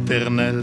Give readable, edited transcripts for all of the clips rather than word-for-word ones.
éternel.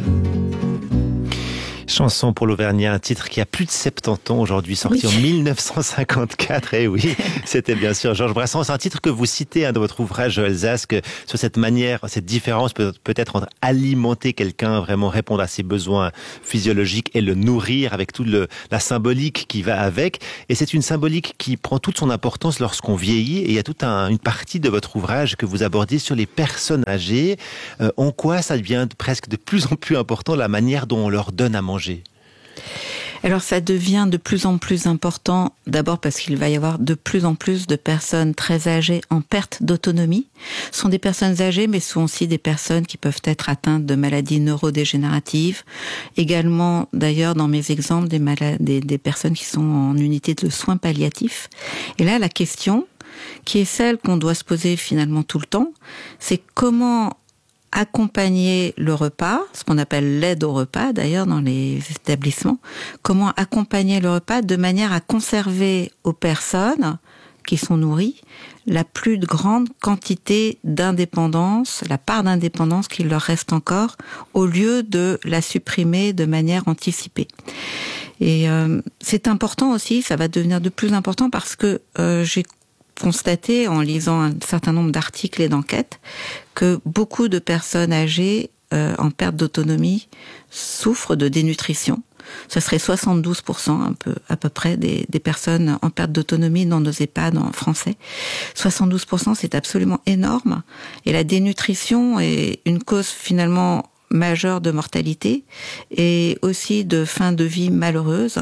Chanson pour l'Auvergnat, un titre qui a plus de 70 ans aujourd'hui, sorti en 1954. Eh oui, c'était bien sûr Georges Brassens. C'est un titre que vous citez dans votre ouvrage Alsace, sur cette manière, cette différence peut-être entre alimenter quelqu'un, vraiment répondre à ses besoins physiologiques et le nourrir avec toute la symbolique qui va avec. Et c'est une symbolique qui prend toute son importance lorsqu'on vieillit. Et il y a toute une partie de votre ouvrage que vous abordez sur les personnes âgées. En quoi ça devient presque de plus en plus important, la manière dont on leur donne à manger? Alors ça devient de plus en plus important, d'abord parce qu'il va y avoir de plus en plus de personnes très âgées en perte d'autonomie. Ce sont des personnes âgées, mais ce sont aussi des personnes qui peuvent être atteintes de maladies neurodégénératives. Également, d'ailleurs, dans mes exemples, des personnes qui sont en unité de soins palliatifs. Et là, la question, qui est celle qu'on doit se poser finalement tout le temps, c'est comment accompagner le repas, ce qu'on appelle l'aide au repas d'ailleurs dans les établissements, comment accompagner le repas de manière à conserver aux personnes qui sont nourries la plus grande quantité d'indépendance, la part d'indépendance qu'il leur reste encore, au lieu de la supprimer de manière anticipée. Et c'est important aussi, ça va devenir de plus important parce que j'ai constaté en lisant un certain nombre d'articles et d'enquêtes que beaucoup de personnes âgées en perte d'autonomie souffrent de dénutrition. Ce serait 72% à peu près des personnes en perte d'autonomie dans nos EHPAD en français. 72%, c'est absolument énorme. Et la dénutrition est une cause finalement majeure de mortalité et aussi de fin de vie malheureuse.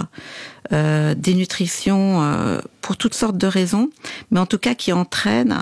Dénutrition pour toutes sortes de raisons, mais en tout cas qui entraîne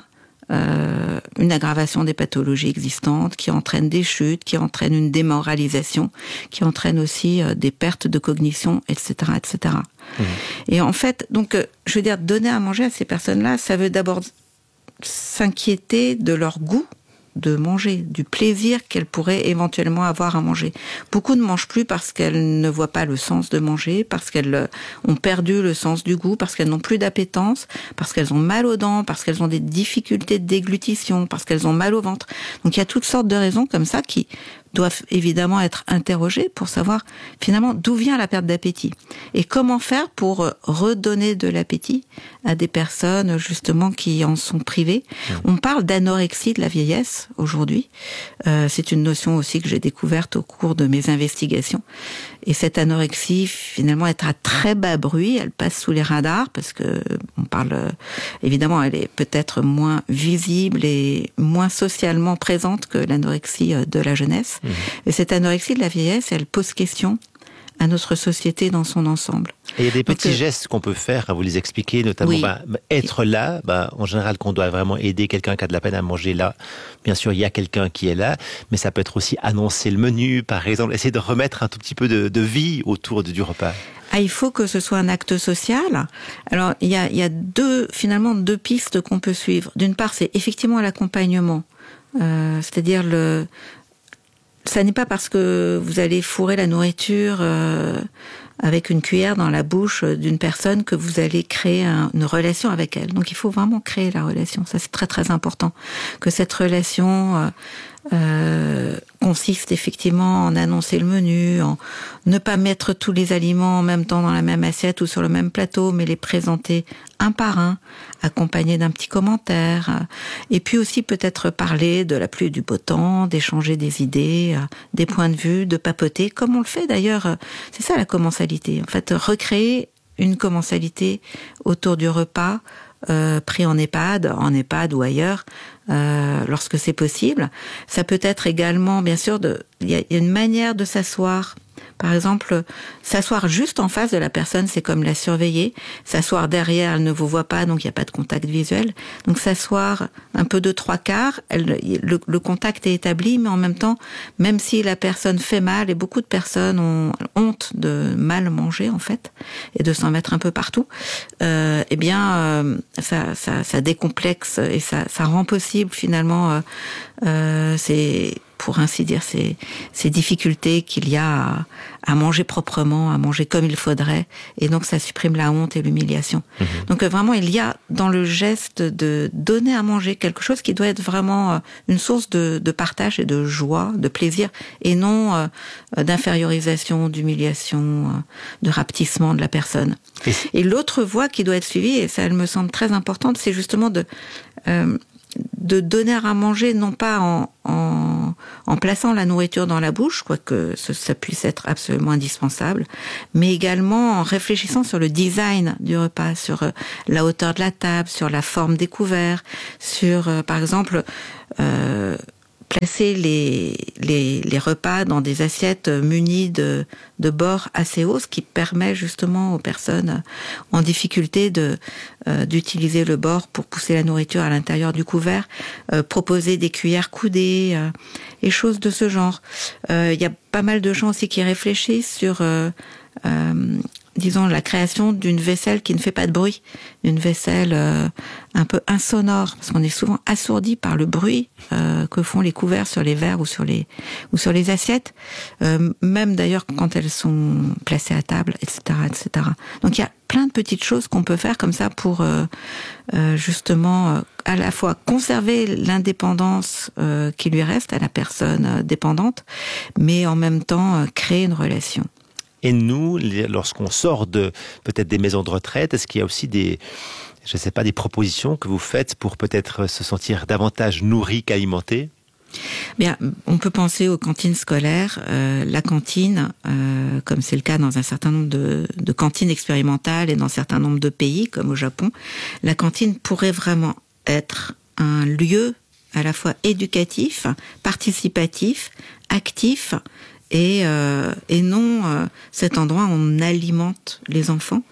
une aggravation des pathologies existantes, qui entraîne des chutes, qui entraîne une démoralisation, qui entraîne aussi des pertes de cognition, etc., etc. Mmh. Et en fait, donc, je veux dire, donner à manger à ces personnes-là, ça veut d'abord s'inquiéter de leur goût de manger, du plaisir qu'elles pourraient éventuellement avoir à manger. Beaucoup ne mangent plus parce qu'elles ne voient pas le sens de manger, parce qu'elles ont perdu le sens du goût, parce qu'elles n'ont plus d'appétence, parce qu'elles ont mal aux dents, parce qu'elles ont des difficultés de déglutition, parce qu'elles ont mal au ventre. Donc il y a toutes sortes de raisons comme ça qui doivent évidemment être interrogées pour savoir finalement d'où vient la perte d'appétit et comment faire pour redonner de l'appétit à des personnes justement qui en sont privées. On parle d'anorexie de la vieillesse aujourd'hui. C'est une notion aussi que j'ai découverte au cours de mes investigations. Et cette anorexie, finalement, est à très bas bruit. Elle passe sous les radars parce que on parle, évidemment, elle est peut-être moins visible et moins socialement présente que l'anorexie de la jeunesse. Mmh. Et cette anorexie de la vieillesse, elle pose question à notre société dans son ensemble. Et il y a des petits gestes qu'on peut faire, vous les expliquer, notamment être là, en général qu'on doit vraiment aider quelqu'un qui a de la peine à manger là. Bien sûr, il y a quelqu'un qui est là, mais ça peut être aussi annoncer le menu, par exemple, essayer de remettre un tout petit peu de vie autour du repas. Il faut que ce soit un acte social. Alors, il y a deux pistes qu'on peut suivre. D'une part, c'est effectivement l'accompagnement, c'est-à-dire ça n'est pas parce que vous allez fourrer la nourriture avec une cuillère dans la bouche d'une personne que vous allez créer une relation avec elle. Donc il faut vraiment créer la relation. Ça, c'est très très important. Que cette relation consiste effectivement en annoncer le menu, en ne pas mettre tous les aliments en même temps dans la même assiette ou sur le même plateau, mais les présenter un par un, accompagnés d'un petit commentaire. Et puis aussi peut-être parler de la pluie et du beau temps, d'échanger des idées, des points de vue, de papoter, comme on le fait d'ailleurs. C'est ça la commensalité. En fait, recréer une commensalité autour du repas, pris en EHPAD ou ailleurs, lorsque c'est possible. Ça peut être également, bien sûr, il y a une manière de s'asseoir. Par exemple, s'asseoir juste en face de la personne, c'est comme la surveiller. S'asseoir derrière, elle ne vous voit pas, donc il n'y a pas de contact visuel. Donc s'asseoir un peu de trois quarts, le contact est établi, mais en même temps, même si la personne fait mal, et beaucoup de personnes ont honte de mal manger en fait, et de s'en mettre un peu partout, ça décomplexe et ça rend possible finalement pour ainsi dire, ces difficultés qu'il y a à manger proprement, à manger comme il faudrait, et donc ça supprime la honte et l'humiliation. Donc vraiment, il y a dans le geste de donner à manger quelque chose qui doit être vraiment une source de partage et de joie, de plaisir, et non d'infériorisation, d'humiliation, de rapetissement de la personne. Et l'autre voie qui doit être suivie, et ça elle me semble très importante, c'est justement de donner à manger, non pas en plaçant la nourriture dans la bouche, quoique ça puisse être absolument indispensable, mais également en réfléchissant sur le design du repas, sur la hauteur de la table, sur la forme des couverts, sur, par exemple, placer les repas dans des assiettes munies de bords assez hauts, ce qui permet justement aux personnes en difficulté d'utiliser le bord pour pousser la nourriture à l'intérieur du couvert, proposer des cuillères coudées, et choses de ce genre. Il y a pas mal de gens aussi qui réfléchissent sur disons, la création d'une vaisselle qui ne fait pas de bruit, une vaisselle un peu insonore, parce qu'on est souvent assourdi par le bruit que font les couverts sur les verres ou sur les assiettes, même d'ailleurs quand elles sont placées à table, etc., etc. Donc il y a plein de petites choses qu'on peut faire comme ça pour justement à la fois conserver l'indépendance qui lui reste à la personne dépendante, mais en même temps créer une relation. Et nous, lorsqu'on sort peut-être des maisons de retraite, est-ce qu'il y a aussi des propositions que vous faites pour peut-être se sentir davantage nourri qu'alimenté ? Bien, on peut penser aux cantines scolaires. La cantine, comme c'est le cas dans un certain nombre de cantines expérimentales et dans un certain nombre de pays, comme au Japon, la cantine pourrait vraiment être un lieu à la fois éducatif, participatif, actif, et non cet endroit où on alimente les enfants,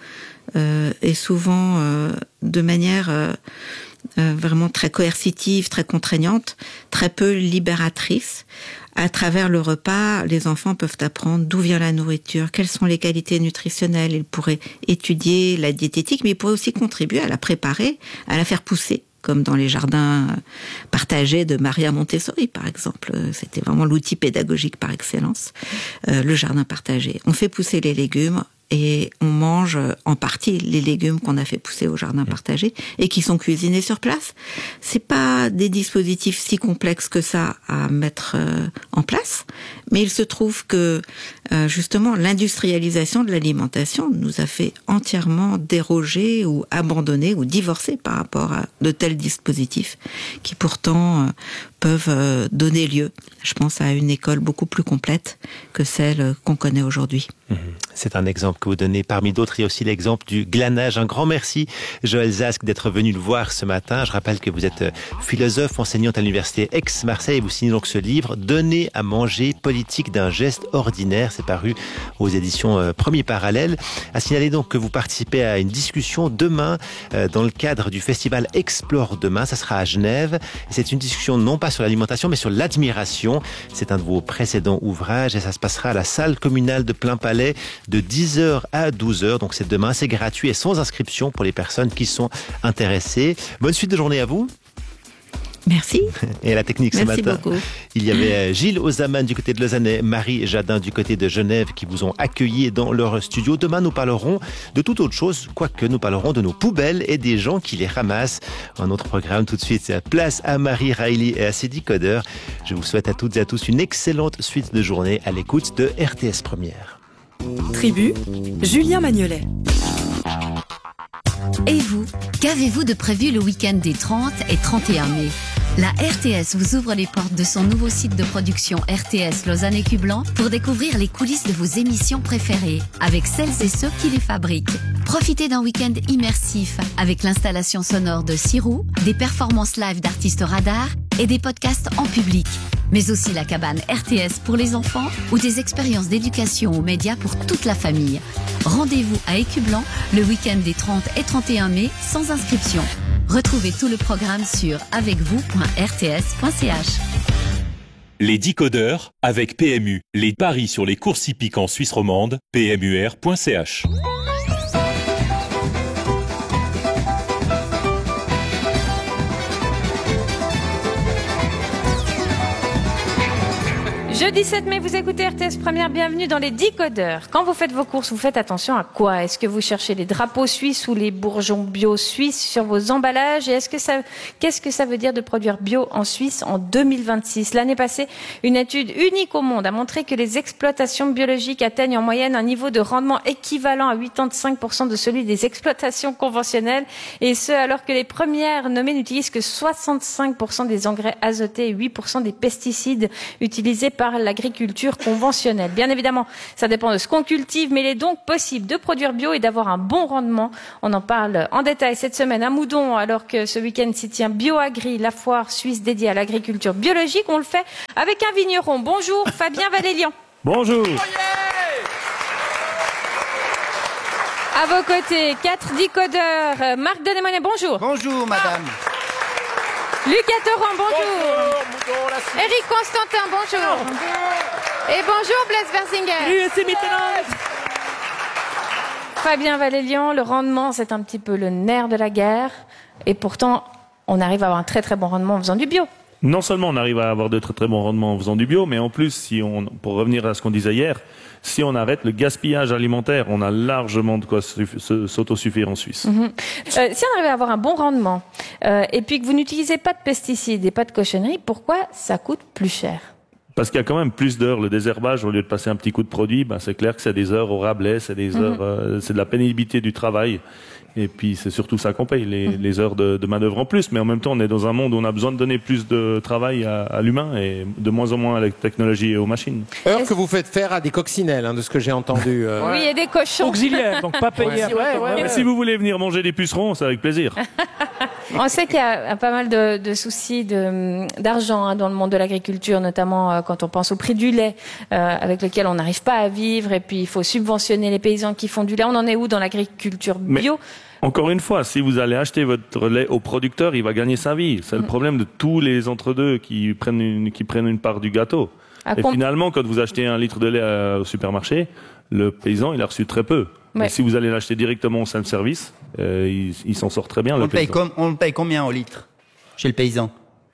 et souvent de manière vraiment très coercitive, très contraignante, très peu libératrice. À travers le repas, les enfants peuvent apprendre d'où vient la nourriture, quelles sont les qualités nutritionnelles. Ils pourraient étudier la diététique, mais ils pourraient aussi contribuer à la préparer, à la faire pousser, comme dans les jardins partagés de Maria Montessori, par exemple. C'était vraiment l'outil pédagogique par excellence, le jardin partagé. On fait pousser les légumes et on mange en partie les légumes qu'on a fait pousser au jardin partagé et qui sont cuisinés sur place. C'est pas des dispositifs si complexes que ça à mettre en place, mais il se trouve que justement l'industrialisation de l'alimentation nous a fait entièrement déroger ou abandonner ou divorcer par rapport à de tels dispositifs qui pourtant peuvent donner lieu, je pense, à une école beaucoup plus complète que celle qu'on connaît aujourd'hui. C'est un exemple que vous donnez. Parmi d'autres, il y a aussi l'exemple du glanage. Un grand merci, Joël Zask, d'être venu le voir ce matin. Je rappelle que vous êtes philosophe, enseignante à l'université Aix-Marseille et vous signez donc ce livre, Donner à manger, politique d'un geste ordinaire. C'est paru aux éditions Premier Parallèle. À signaler donc que vous participez à une discussion demain dans le cadre du festival Explore demain. Ça sera à Genève. Et c'est une discussion non pas sur l'alimentation, mais sur l'admiration. C'est un de vos précédents ouvrages et ça se passera à la salle communale de Plainpalais de 10h à 12h. Donc c'est demain, c'est gratuit et sans inscription pour les personnes qui sont intéressées. Bonne suite de journée à vous. Merci. Et à la technique ce matin, beaucoup. Il y avait Gilles Ozaman du côté de Lausanne, Marie Jadin du côté de Genève qui vous ont accueillis dans leur studio. Demain, nous parlerons de toute autre chose, quoique nous parlerons de nos poubelles et des gens qui les ramassent. Un autre programme tout de suite, place à Marie Riley et à ses décodeurs. Je vous souhaite à toutes et à tous une excellente suite de journée à l'écoute de RTS Première. Tribu, Julien Magnolet. Et vous, qu'avez-vous de prévu le week-end des 30 et 31 mai ? La RTS vous ouvre les portes de son nouveau site de production RTS Lausanne et Cublan pour découvrir les coulisses de vos émissions préférées avec celles et ceux qui les fabriquent. Profitez d'un week-end immersif avec l'installation sonore de Sirou, des performances live d'artistes radars et des podcasts en public. Mais aussi la cabane RTS pour les enfants ou des expériences d'éducation aux médias pour toute la famille. Rendez-vous à Écublan le week-end des 30 et 31 mai sans inscription. Retrouvez tout le programme sur avecvous.rts.ch. Les décodeurs avec PMU. Les paris sur les courses hippiques en Suisse romande, pmur.ch. Jeudi 7 mai, vous écoutez RTS Première, bienvenue dans les Décodeurs. Quand vous faites vos courses, vous faites attention à quoi? Est-ce que vous cherchez les drapeaux suisses ou les bourgeons bio suisses sur vos emballages? Et qu'est-ce que ça veut dire de produire bio en Suisse en 2026? L'année passée, une étude unique au monde a montré que les exploitations biologiques atteignent en moyenne un niveau de rendement équivalent à 85% de celui des exploitations conventionnelles. Et ce, alors que les premières nommées n'utilisent que 65% des engrais azotés et 8% des pesticides utilisés par l'agriculture conventionnelle. Bien évidemment, ça dépend de ce qu'on cultive, mais il est donc possible de produire bio et d'avoir un bon rendement. On en parle en détail cette semaine à Moudon, alors que ce week-end s'y tient BioAgri, la foire suisse dédiée à l'agriculture biologique. On le fait avec un vigneron. Bonjour, Fabien Valélian. Bonjour. À vos côtés, 4 décodeurs. Marc Denemonet, bonjour. Bonjour, madame. Lucas Torrent, bonjour. Éric Constantin, bonjour. Et bonjour Blaise Berzinger. Fabien Valélian, le rendement, c'est un petit peu le nerf de la guerre. Et pourtant, on arrive à avoir un très très bon rendement en faisant du bio. Non seulement on arrive à avoir de très très bons rendements en faisant du bio, mais en plus, pour revenir à ce qu'on disait hier, si on arrête le gaspillage alimentaire, on a largement de quoi s'autosuffire en Suisse. Si on arrive à avoir un bon rendement, et puis que vous n'utilisez pas de pesticides et pas de cochonneries, pourquoi ça coûte plus cher? Parce qu'il y a quand même plus d'heures. Le désherbage, au lieu de passer un petit coup de produit, c'est clair que c'est des heures au rabelais, c'est des heures, c'est de la pénibilité du travail. Et puis c'est surtout ça qu'on paye, les heures de manœuvre en plus. Mais en même temps, on est dans un monde où on a besoin de donner plus de travail à l'humain et de moins en moins à la technologie et aux machines. Heure que vous faites faire à des coccinelles, de ce que j'ai entendu. Oui, et des cochons. Auxiliaires, donc pas payés. Si vous voulez venir manger des pucerons, c'est avec plaisir. On sait qu'il y a pas mal de soucis d'argent dans le monde de l'agriculture, notamment quand on pense au prix du lait, avec lequel on n'arrive pas à vivre, et puis il faut subventionner les paysans qui font du lait. On en est où dans l'agriculture bio? Encore une fois, si vous allez acheter votre lait au producteur, il va gagner sa vie. C'est le problème de tous les entre-deux qui prennent une part du gâteau. Et finalement, quand vous achetez un litre de lait au supermarché, le paysan, il a reçu très peu. Ouais. Mais si vous allez l'acheter directement au self-service, il s'en sort très bien. On le paye combien au litre chez le paysan?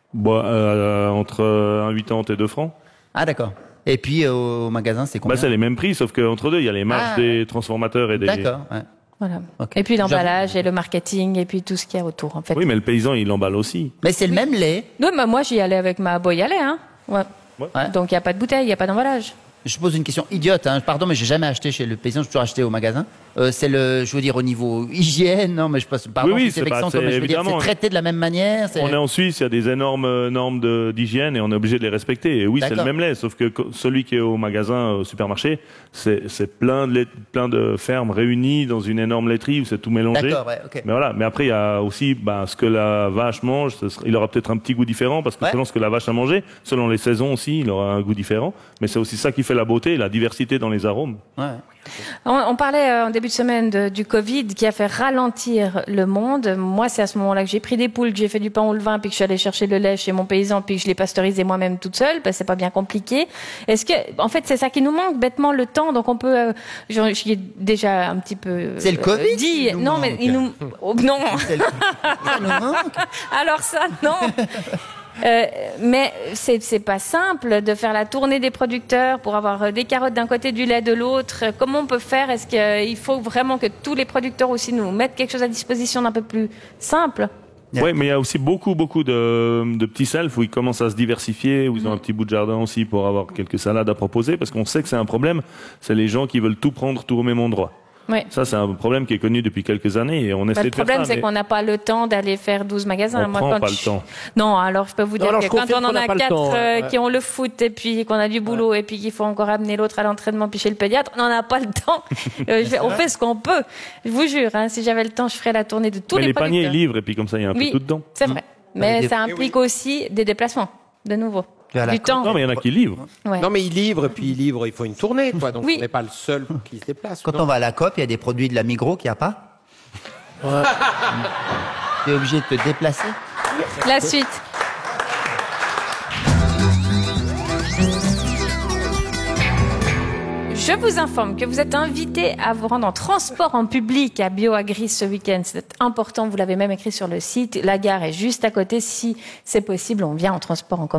Entre 1,80 et 2 francs. Ah d'accord. Et puis au magasin, c'est combien? C'est les mêmes prix, sauf qu'entre deux, il y a les marges des transformateurs et des... D'accord, ouais. Voilà. Okay. Et puis l'emballage et le marketing et puis tout ce qu'il y a autour, en fait. Oui, mais le paysan, il l'emballe aussi. Mais c'est le même lait. Non, mais moi, j'y allais avec ma boîte à lait, hein. Ouais. Donc, il n'y a pas de bouteille, il n'y a pas d'emballage. Je pose une question idiote, pardon, mais j'ai jamais acheté chez le paysan, j'ai toujours acheté au magasin. C'est je veux dire, au niveau hygiène, non, mais je passe, pardon, oui, c'est vexant, mais je veux dire, c'est traité de la même manière. On est en Suisse, il y a des énormes normes d'hygiène et on est obligé de les respecter. Et oui, c'est le même lait, sauf que celui qui est au magasin, au supermarché, c'est plein de fermes réunies dans une énorme laiterie où c'est tout mélangé. D'accord, ouais, ok. Mais voilà. Mais après, il y a aussi, ce que la vache mange, il aura peut-être un petit goût différent parce que selon ce que la vache a mangé, selon les saisons aussi, il aura un goût différent. Mais c'est aussi ça qui fait la beauté, la diversité dans les arômes. Ouais. On parlait en début de semaine du Covid qui a fait ralentir le monde. Moi, c'est à ce moment-là que j'ai pris des poules, que j'ai fait du pain au levain, puis que je suis allée chercher le lait chez mon paysan, puis que je l'ai pasteurisé moi-même toute seule. C'est pas bien compliqué. Est-ce que, en fait, c'est ça qui nous manque, bêtement, le temps. Donc on peut, j'y ai déjà un petit peu c'est le Covid dit. Non, mais il nous, non. Ça nous manque. Alors ça, non. Mais c'est pas simple de faire la tournée des producteurs pour avoir des carottes d'un côté, du lait de l'autre. Comment on peut faire? Est-ce qu'il faut vraiment que tous les producteurs aussi nous mettent quelque chose à disposition d'un peu plus simple? Oui, mais il y a aussi beaucoup de petits selfs où ils commencent à se diversifier, où ils ont un petit bout de jardin aussi pour avoir quelques salades à proposer, parce qu'on sait que c'est un problème. C'est les gens qui veulent tout prendre, tout au même endroit. Oui. Ça, c'est un problème qui est connu depuis quelques années et on essaie de faire ça. Le problème, c'est qu'on n'a pas le temps d'aller faire 12 magasins. On prend pas le temps. Non, alors je peux vous dire que quand on en a 4 qui ont le foot et puis qu'on a du boulot et puis qu'il faut encore amener l'autre à l'entraînement puis chez le pédiatre, on n'en a pas le temps. On fait ce qu'on peut. Je vous jure, si j'avais le temps, je ferais la tournée de tous les producteurs. Mais les paniers, ils livrent et puis comme ça, il y a un peu tout dedans. C'est vrai. Mais ça implique aussi des déplacements, de nouveau. Du temps. Non, mais il y en a qui livrent. Ouais. Non, mais ils livrent, il faut une tournée, quoi. Donc, on n'est pas le seul qui se déplace. Quand on va à la COP, il y a des produits de la Migros qu'il n'y a pas. Ouais. Tu es obligé de te déplacer. La suite. Je vous informe que vous êtes invité à vous rendre en transport en public à BioAgri ce week-end. C'est important, vous l'avez même écrit sur le site. La gare est juste à côté. Si c'est possible, on vient en transport en commun.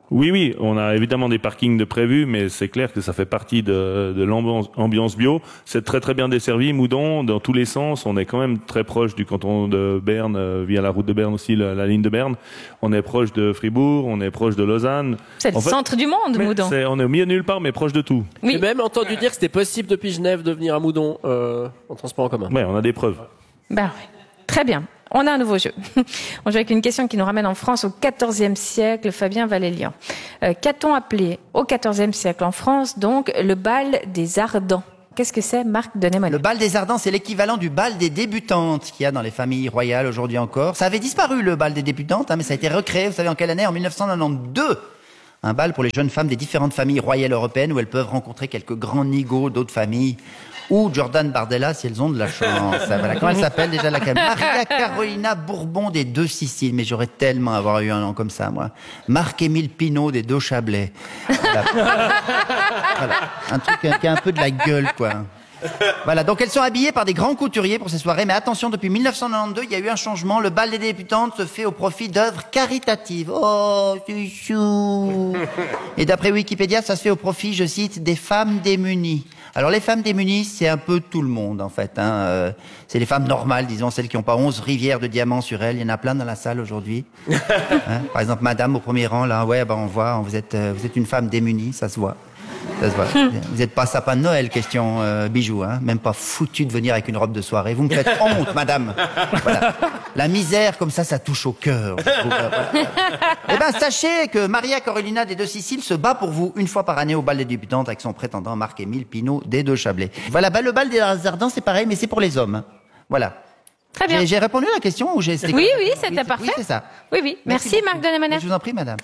Oui, on a évidemment des parkings de prévus, mais c'est clair que ça fait partie de l'ambiance bio. C'est très très bien desservi, Moudon, dans tous les sens. On est quand même très proche du canton de Berne, via la route de Berne aussi, la ligne de Berne. On est proche de Fribourg, on est proche de Lausanne. C'est le centre du monde, Moudon. On est au milieu de nulle part, mais proche de tout. Oui. J'ai même entendu dire que c'était possible depuis Genève de venir à Moudon en transport en commun. Ouais, on a des preuves. Ben ouais. Très bien. On a un nouveau jeu. On joue avec une question qui nous ramène en France au XIVe siècle, Fabien Valélian. Qu'a-t-on appelé au XIVe siècle en France, donc, le bal des Ardents? Qu'est-ce que c'est, Marc Denémonet? Le bal des Ardents, c'est l'équivalent du bal des débutantes qu'il y a dans les familles royales aujourd'hui encore. Ça avait disparu, le bal des débutantes, mais ça a été recréé, vous savez en quelle année? En 1992. Un bal pour les jeunes femmes des différentes familles royales européennes où elles peuvent rencontrer quelques grands nigauds d'autres familles. Ou Jordan Bardella, si elles ont de la chance. Voilà. Comment elle s'appelle déjà la Maria Carolina Bourbon des Deux Siciles. Mais j'aurais tellement avoir eu un nom comme ça, moi. Marc-Émile Pinault des Deux Chablais. Voilà. Voilà. Un truc qui a un peu de la gueule, quoi. Voilà, donc elles sont habillées par des grands couturiers pour ces soirées, mais attention, depuis 1992, il y a eu un changement. Le bal des débutantes se fait au profit d'œuvres caritatives. Oh, c'est chou. Et d'après Wikipédia, ça se fait au profit, je cite, des femmes démunies. Alors les femmes démunies, c'est un peu tout le monde en fait. C'est les femmes normales, disons, celles qui n'ont pas 11 rivières de diamants sur elles. Il y en a plein dans la salle aujourd'hui. Par exemple, madame au premier rang, là, ouais, on voit, vous êtes une femme démunie, ça se voit. Ça se voit. Vous n'êtes pas sapin de Noël, question bijoux, même pas foutu de venir avec une robe de soirée. Vous me faites honte, madame. Voilà. La misère, comme ça touche au cœur. Eh ben, sachez que Maria Carolina des Deux Siciles se bat pour vous une fois par année au bal des débutantes avec son prétendant Marc-Émile Pinault des Deux Chablais. Voilà, le bal des Ardents, c'est pareil, mais c'est pour les hommes. Voilà. Très bien. J'ai répondu à la question ou j'ai... Oui, c'était parfait. Oui, c'est ça. Oui. Merci Marc Denémonet. Je vous en prie, madame.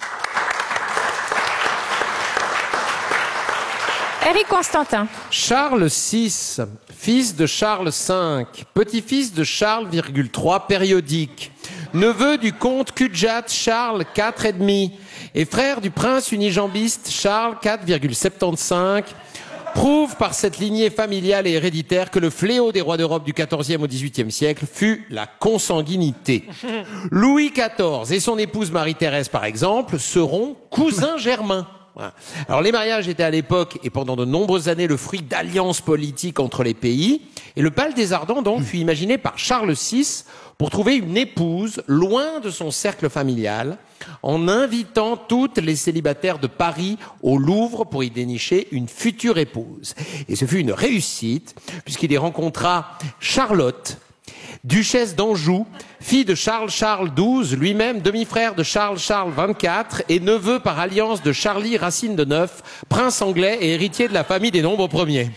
Éric Constantin. Charles VI, fils de Charles V, petit-fils de Charles, III périodique, neveu du comte Cudjat Charles IV et demi, et frère du prince unijambiste Charles IV,75, prouve par cette lignée familiale et héréditaire que le fléau des rois d'Europe du XIVe au XVIIIe siècle fut la consanguinité. Louis XIV et son épouse Marie-Thérèse, par exemple, seront cousins germains. Voilà. Alors les mariages étaient à l'époque et pendant de nombreuses années le fruit d'alliances politiques entre les pays. Et le bal des Ardents donc fut imaginé par Charles VI pour trouver une épouse loin de son cercle familial, en invitant toutes les célibataires de Paris au Louvre pour y dénicher une future épouse. Et ce fut une réussite puisqu'il y rencontra Charlotte, duchesse d'Anjou, fille de Charles XII, lui-même demi-frère de Charles XXIV et neveu par alliance de Charlie Racine de Neuf, prince anglais et héritier de la famille des nombres premiers.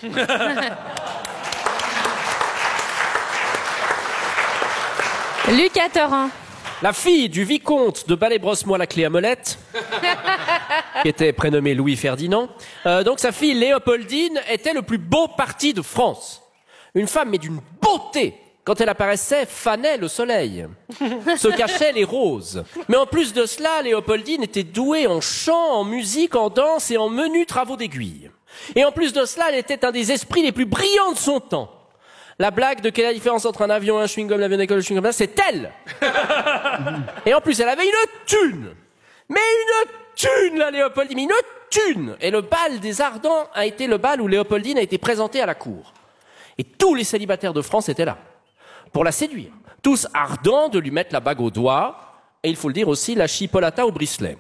Lucas Torrent. La fille du vicomte de Balai-Brosse-moi-la-Clé à Molette, qui était prénommé Louis Ferdinand, donc sa fille Léopoldine était le plus beau parti de France. Une femme, mais d'une beauté. Quand elle apparaissait, fanait le soleil, se cachaient les roses. Mais en plus de cela, Léopoldine était douée en chant, en musique, en danse et en menus travaux d'aiguille. Et en plus de cela, elle était un des esprits les plus brillants de son temps. La blague de quelle est la différence entre un avion, un chewing-gum, l'avion d'école, le chewing-gum, c'est elle. Et en plus, elle avait une thune. Mais une thune, la Léopoldine, mais une thune. Et le bal des Ardents a été le bal où Léopoldine a été présentée à la cour. Et tous les célibataires de France étaient là. Pour la séduire. Tous ardents de lui mettre la bague au doigt, et il faut le dire aussi, la chipolata au bricelet.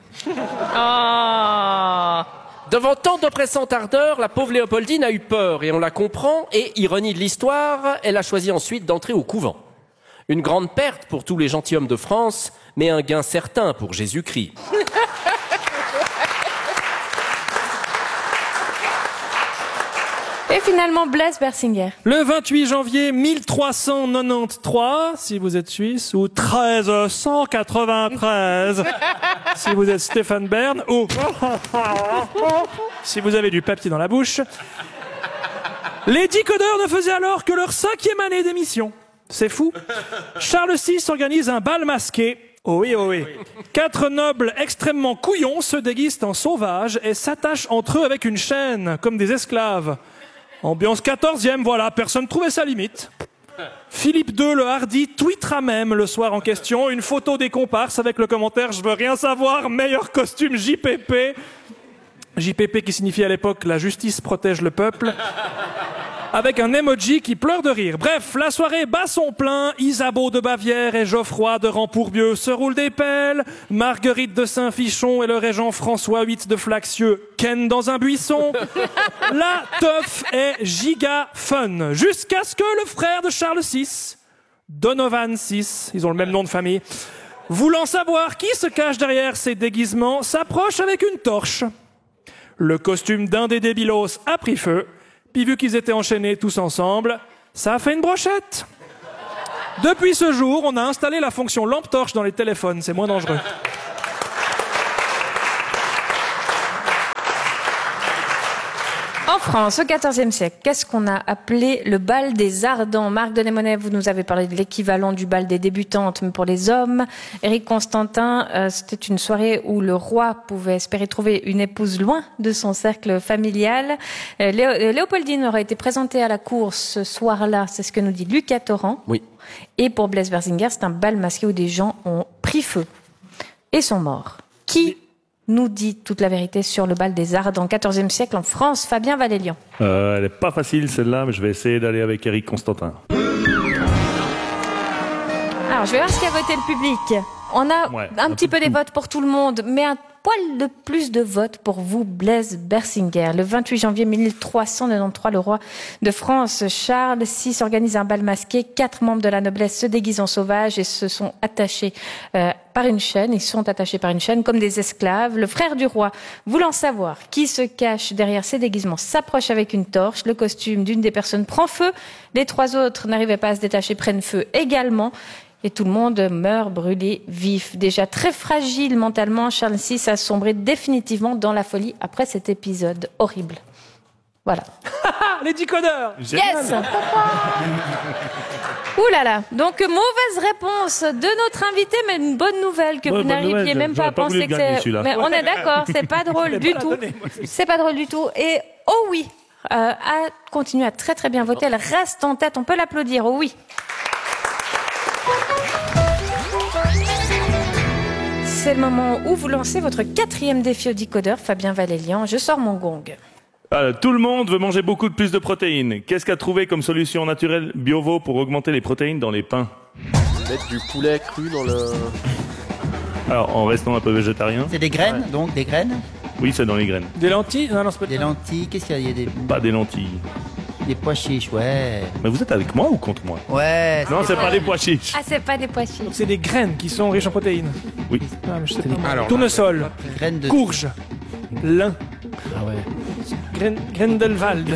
Oh. Devant tant d'oppressante ardeur, la pauvre Léopoldine a eu peur, et on la comprend, et, ironie de l'histoire, elle a choisi ensuite d'entrer au couvent. Une grande perte pour tous les gentilshommes de France, mais un gain certain pour Jésus-Christ. Et finalement, Blaise Bersinger. Le 28 janvier 1393, si vous êtes suisse, ou 1393, si vous êtes Stéphane Bern, ou si vous avez du papier dans la bouche. Les décodeurs ne faisaient alors que leur 5e année d'émission. C'est fou. Charles VI organise un bal masqué. Oh oui, oh oui. 4 nobles extrêmement couillons se déguisent en sauvages et s'attachent entre eux avec une chaîne, comme des esclaves. Ambiance 14e, voilà, personne trouvait sa limite. Philippe II le Hardy tweetera même le soir en question une photo des comparses avec le commentaire « Je veux rien savoir, meilleur costume JPP ». JPP qui signifie à l'époque « La justice protège le peuple ». Avec un emoji qui pleure de rire. Bref, la soirée bat son plein. Isabeau de Bavière et Geoffroy de Rampourbieu se roulent des pelles. Marguerite de Saint-Fichon et le régent François VIII de Flaxieux ken dans un buisson. La teuf est giga fun. Jusqu'à ce que le frère de Charles VI, Donovan VI, ils ont le même nom de famille, voulant savoir qui se cache derrière ces déguisements, s'approche avec une torche. Le costume d'un des débilos a pris feu. Puis vu qu'ils étaient enchaînés tous ensemble, ça a fait une brochette. Depuis ce jour, on a installé la fonction lampe torche dans les téléphones, c'est moins dangereux. En France, au XIVe siècle, qu'est-ce qu'on a appelé le bal des Ardents? Marc Denémonet, vous nous avez parlé de l'équivalent du bal des débutantes, mais pour les hommes. Éric Constantin, c'était une soirée où le roi pouvait espérer trouver une épouse loin de son cercle familial. Léopoldine aurait été présentée à la cour ce soir-là, c'est ce que nous dit Lucas Torrent. Oui. Et pour Blaise Berzinger, c'est un bal masqué où des gens ont pris feu et sont morts. Qui nous dit toute la vérité sur le bal des Ardents, XIVe siècle en France? Fabien Valélian. Elle n'est pas facile celle-là, mais je vais essayer d'aller avec Éric Constantin. Alors, je vais voir ce qu'a voté le public. On a un petit peu des votes pour tout le monde, mais un poil de plus de votes pour vous, Blaise Berzinger. Le 28 janvier 1393, le roi de France, Charles VI, organise un bal masqué. 4 membres de la noblesse se déguisent en sauvages et se sont attachés par une chaîne. Ils sont attachés par une chaîne comme des esclaves. Le frère du roi, voulant savoir qui se cache derrière ces déguisements, s'approche avec une torche. Le costume d'une des personnes prend feu. Les 3 autres n'arrivaient pas à se détacher, prennent feu également. Et tout le monde meurt brûlé vif. Déjà très fragile mentalement, Charles VI a sombré définitivement dans la folie après cet épisode horrible. Voilà. Les décodeurs. Yes. Ouh là là. Donc mauvaise réponse de notre invité, mais une bonne nouvelle que vous n'arriviez même pas à penser que c'est. Mais on est d'accord, c'est pas drôle du tout. C'est pas drôle du tout. Et oh oui, a continué à très très bien voter. Elle reste en tête. On peut l'applaudir. Oh oui. C'est le moment où vous lancez votre 4e défi au décodeur, Fabien Valélian. Je sors mon gong. Tout le monde veut manger beaucoup plus de protéines. Qu'est-ce qu'a trouvé comme solution naturelle Biovo pour augmenter les protéines dans les pains? Mettre du poulet cru dans le... Alors, en restant un peu végétarien. C'est des graines, donc des graines? Oui, c'est dans les graines. Des lentilles? Non, c'est pas des lentilles. Qu'est-ce qu'il y a? Il y a Pas des lentilles. Des pois chiches, ouais. Mais vous êtes avec moi ou contre moi? Ouais. Non, c'est pas des pois chiches. Ah, c'est pas des pois chiches. Donc c'est des graines qui sont riches en protéines. Oui. Ah, mais je sais pas. Tournesol, courge, lin. Ah ouais. Grendelwald.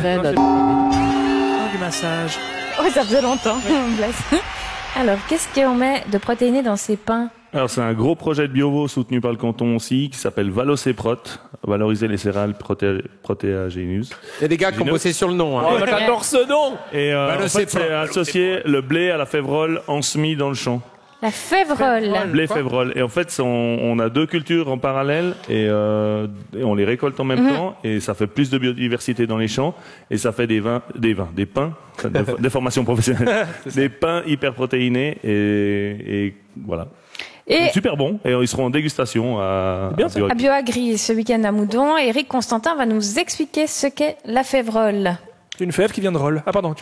Du massage. Oh, ça faisait longtemps. Alors, qu'est-ce qu'on met de protéiné dans ces pains? Alors, c'est un gros projet de Biovo soutenu par le canton aussi, qui s'appelle Valocéprot, valoriser les céréales protéagineuses. Il y a des gars qui ont bossé sur le nom. Hein. Oh, j'adore ce nom. Et en fait, c'est associé le blé à la févrole ensemis dans le champ. La févrole. Blé févrole. Et en fait, on a 2 cultures en parallèle et on les récolte en même temps et ça fait plus de biodiversité dans les champs et ça fait des pains, des formations professionnelles, des pains hyper protéinés et voilà. Et super bon, et ils seront en dégustation à Bioagri ce week-end à Moudon. Éric Constantin va nous expliquer ce qu'est la févrole. C'est une fève qui vient de Rolle. Ah pardon,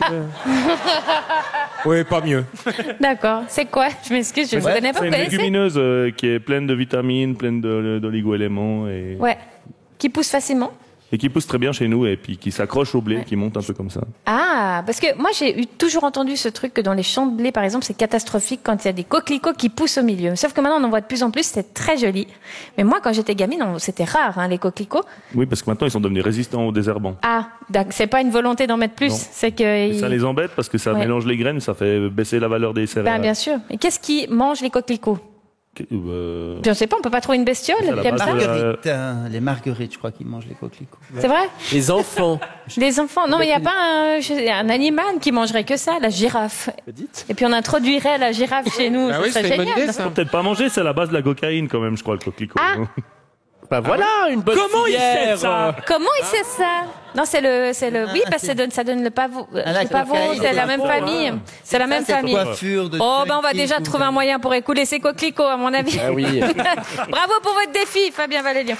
Oui, pas mieux. D'accord, c'est quoi? Je m'excuse, je ne connais pas. C'est une légumineuse qui est pleine de vitamines, pleine d'oligo-éléments. Et... Ouais, qui pousse facilement. Et qui pousse très bien chez nous et puis qui s'accroche au blé, qui monte un peu comme ça. Ah, parce que moi j'ai toujours entendu ce truc que dans les champs de blé par exemple c'est catastrophique quand il y a des coquelicots qui poussent au milieu. Sauf que maintenant on en voit de plus en plus, c'est très joli. Mais moi quand j'étais gamine, c'était rare les coquelicots. Oui, parce que maintenant ils sont devenus résistants aux désherbants. Ah, c'est pas une volonté d'en mettre plus, c'est que... Ça les embête parce que ça mélange les graines, ça fait baisser la valeur des céréales. Bien sûr. Et qu'est-ce qui mange les coquelicots? Je ne sais pas, on peut pas trouver une bestiole qui aime ça. Les marguerites, je crois qu'ils mangent les coquelicots. C'est vrai? Les enfants. Les enfants. Non, mais il n'y a pas un animal qui mangerait que ça, la girafe. Et puis on introduirait la girafe chez nous. Ah oui, c'est une bonne idée, ça. Faut peut-être pas manger, c'est la base de la cocaïne quand même, je crois, le coquelicot. Ah. Bah voilà, une bonne Comment il filière. sait ça Comment il sait ça? Non, c'est le, oui, parce que ça donne le pavot, le pavot, c'est la même famille. C'est la même famille. Oh, ben, on va déjà trouver un moyen pour écouler ces coquelicots, à mon avis. Ah oui. Bravo pour votre défi, Fabien Valélian.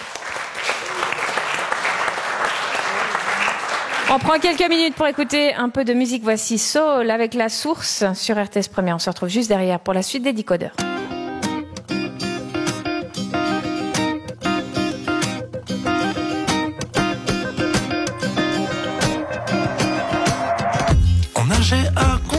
On prend quelques minutes pour écouter un peu de musique. Voici Soul avec La Source sur RTS Première. On se retrouve juste derrière pour la suite des Décodeurs. On nageait à